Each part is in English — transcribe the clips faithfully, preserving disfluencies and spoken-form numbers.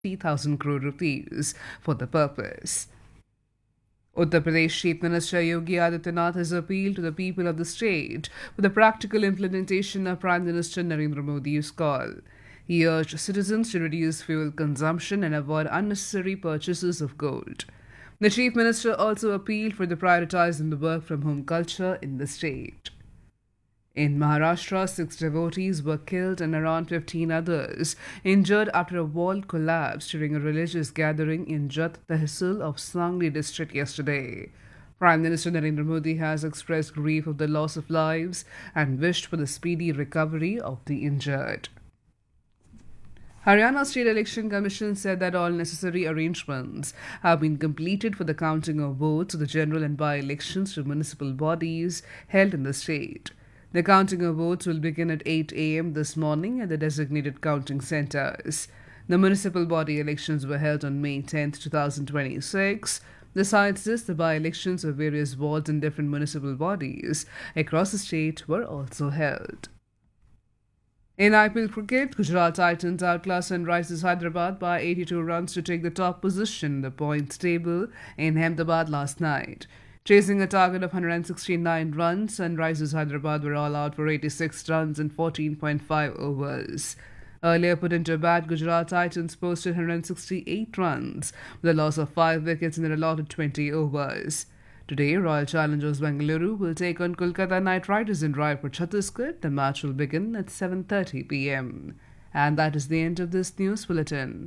fifty thousand crore rupees for the purpose. Uttar Pradesh Chief Minister Yogi Adityanath has appealed to the people of the state for the practical implementation of Prime Minister Narendra Modi's call. He urged citizens to reduce fuel consumption and avoid unnecessary purchases of gold. The Chief Minister also appealed for the prioritizing the work from home culture in the state. In Maharashtra, six devotees were killed and around fifteen others injured after a wall collapsed during a religious gathering in Jat Tehsil of Sangli district yesterday. Prime Minister Narendra Modi has expressed grief of the loss of lives and wished for the speedy recovery of the injured. Haryana State Election Commission said that all necessary arrangements have been completed for the counting of votes of the general and by-elections to municipal bodies held in the state. The counting of votes will begin at eight a m this morning at the designated counting centres. The municipal body elections were held on May tenth, twenty twenty-six. Besides this, the by-elections of various wards in different municipal bodies across the state were also held. In I P L cricket, Gujarat Titans outclassed Sunrisers Hyderabad by eighty-two runs to take the top position in the points table in Ahmedabad last night. Chasing a target of one hundred sixty-nine runs, Sunrisers Hyderabad were all out for eighty-six runs in fourteen point five overs. Earlier put into bat, Gujarat Titans posted one hundred sixty-eight runs with a loss of five wickets in their allotted twenty overs. Today, Royal Challengers Bengaluru will take on Kolkata Knight Riders in Raipur, Chhattisgarh. The match will begin at seven thirty p m. And that is the end of this news bulletin.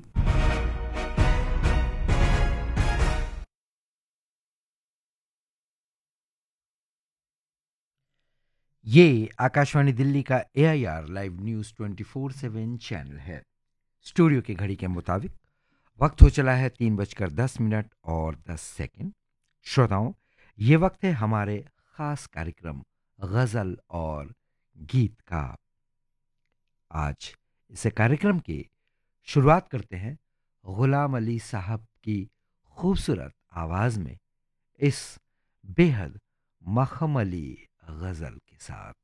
ये आकाशवाणी दिल्ली का AIR live news twenty four seven channel है। Studio की घड़ी के मुताबिक वक्त हो चला है तीन बजकर दस मिनट और दस सेकंड। श्रोताओं, ये वक्त है हमारे ख़ास कार्यक्रम गज़ल और गीत का। आज इस कार्यक्रम की शुरुआत करते हैं ग़ुलाम अली साहब की खूबसूरत आवाज़ में इस बेहद मखमली गज़ल के साथ।